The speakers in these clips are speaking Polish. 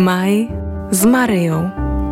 Maj z Maryją.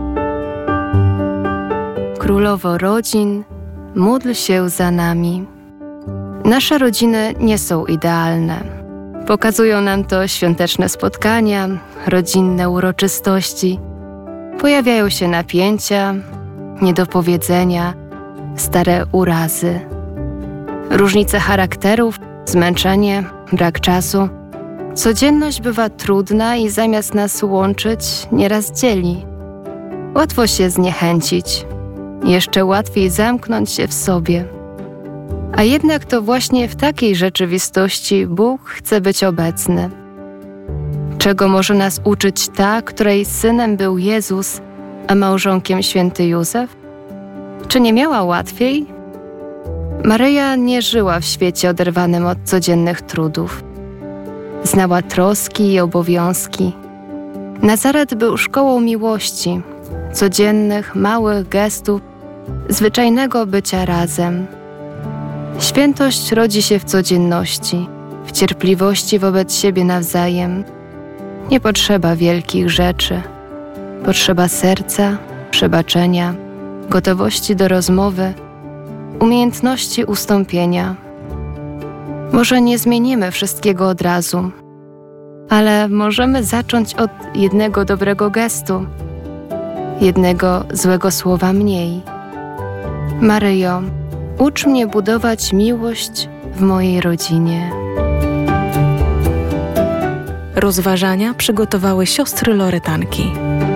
Królowo rodzin, módl się za nami. Nasze rodziny nie są idealne. Pokazują nam to świąteczne spotkania, rodzinne uroczystości. Pojawiają się napięcia, niedopowiedzenia, stare urazy. Różnice charakterów, zmęczenie, brak czasu. Codzienność bywa trudna i zamiast nas łączyć, nieraz dzieli. Łatwo się zniechęcić. Jeszcze łatwiej zamknąć się w sobie. A jednak to właśnie w takiej rzeczywistości Bóg chce być obecny. Czego może nas uczyć ta, której synem był Jezus, a małżonkiem święty Józef? Czy nie miała łatwiej? Maryja nie żyła w świecie oderwanym od codziennych trudów. Znała troski i obowiązki. Nazaret był szkołą miłości, codziennych, małych gestów, zwyczajnego bycia razem. Świętość rodzi się w codzienności, w cierpliwości wobec siebie nawzajem. Nie potrzeba wielkich rzeczy. Potrzeba serca, przebaczenia, gotowości do rozmowy, umiejętności ustąpienia. Może nie zmienimy wszystkiego od razu, ale możemy zacząć od jednego dobrego gestu, jednego złego słowa mniej. Maryjo, ucz mnie budować miłość w mojej rodzinie. Rozważania przygotowały siostry Loretanki.